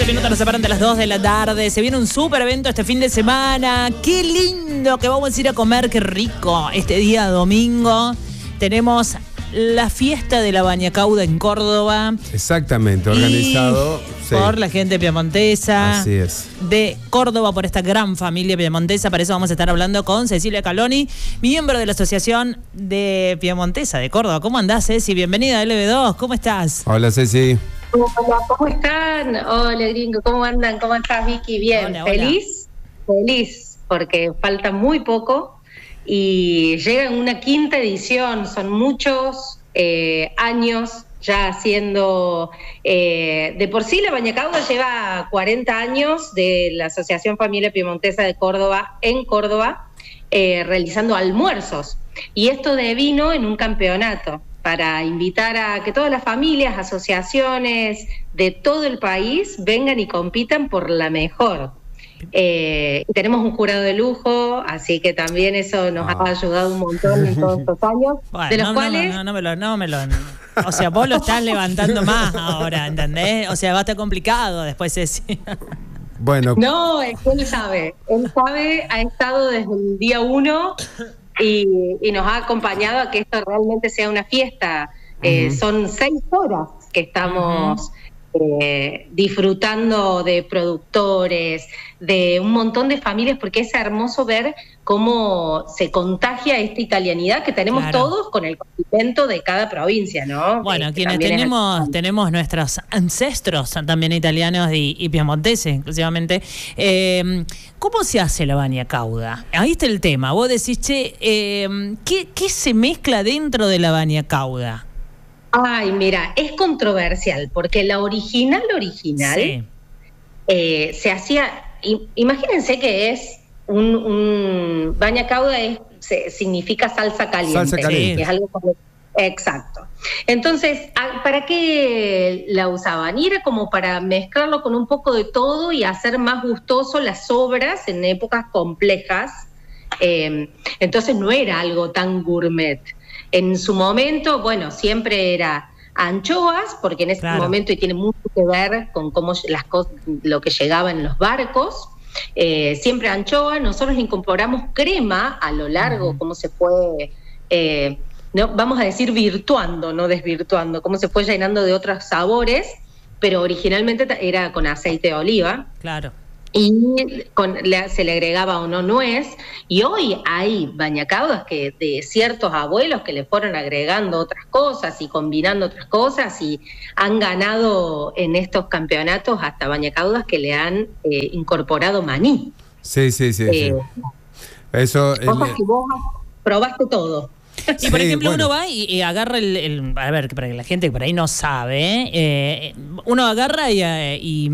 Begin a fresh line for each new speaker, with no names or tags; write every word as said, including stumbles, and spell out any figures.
minutos nos separan de las dos de la tarde. Se viene un súper evento este fin de semana. ¡Qué lindo que vamos a ir a comer! ¡Qué rico! Este día domingo tenemos la fiesta de la Bañacauda en Córdoba.
Exactamente, organizado
sí. por la gente piemontesa.
Así es.
De Córdoba, por esta gran familia piemontesa. Para eso vamos a estar hablando con Cecilia Caloni, miembro de la Asociación de Piemontesa de Córdoba. ¿Cómo andás, Ceci? Bienvenida a L B dos. ¿Cómo estás?
Hola, Ceci.
Hola, ¿cómo están? Hola, gringo, ¿cómo andan? ¿Cómo estás, Vicky? Bien,
hola, hola.
feliz, feliz, porque falta muy poco y llega en una quinta edición, son muchos eh, años ya haciendo, eh, de por sí la Bañacauda lleva cuarenta años de la Asociación Familia Piemontesa de Córdoba en Córdoba, eh, realizando almuerzos, y esto devino en un campeonato para invitar a que todas las familias, asociaciones de todo el país vengan y compitan por la mejor. Eh, tenemos un jurado de lujo, así que también eso nos ah. ha ayudado un montón en todos estos años.
Bueno,
de los
no,
cuales...
no, no, no me lo, no me lo, o sea, vos lo estás levantando más ahora, ¿entendés? O sea, va a estar complicado después, Ceci.
Bueno.
No, es que él sabe, él sabe, ha estado desde el día uno y, y nos ha acompañado a que esto realmente sea una fiesta. Uh-huh. Eh, son seis horas que estamos... Uh-huh. Eh, disfrutando de productores, de un montón de familias, porque es hermoso ver cómo se contagia esta italianidad que tenemos claro. todos con el condimento de cada provincia, ¿no?
Bueno,
eh,
quienes tenemos es... tenemos nuestros ancestros también italianos y, y piemonteses, inclusivamente. Eh, ¿Cómo se hace la Bañacauda? Ahí está el tema. Vos decís, che, eh, ¿qué, ¿qué se mezcla dentro de la Bañacauda?
Ay, mira, es controversial, porque la original, original, sí. eh, se hacía, imagínense que es un, un Bañacauda, es, se, significa salsa caliente.
Salsa caliente.
Sí. Es algo como, exacto. Entonces, ¿para qué la usaban? Y era como para mezclarlo con un poco de todo y hacer más gustoso las sobras en épocas complejas. Eh, entonces no era algo tan gourmet. En su momento, bueno, siempre era anchoas, porque en ese claro. momento y tiene mucho que ver con cómo las cosas, lo que llegaba en los barcos, eh, siempre anchoa. Nosotros incorporamos crema a lo largo, uh-huh. cómo se fue, eh, no, vamos a decir virtuando, no desvirtuando, cómo se fue llenando de otros sabores, pero originalmente era con aceite de oliva.
Claro.
Y con, le, se le agregaba o no nuez, y hoy hay bañacaudas que de ciertos abuelos que le fueron agregando otras cosas y combinando otras cosas, y han ganado en estos campeonatos hasta bañacaudas que le han eh, incorporado maní.
Sí, sí, sí.
Eh,
sí. Eso.
Cosas
el...
que vos probaste todo.
Y por
sí,
ejemplo,
bueno.
uno va y, y agarra el, el... A ver, para que la gente por ahí no sabe, eh, uno agarra y... y